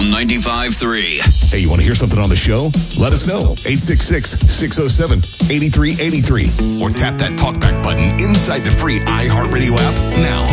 on 95.3. Hey, you want to hear something on the show? Let us know. 866-607-8383. Or tap that talkback button inside the free iHeartRadio app now.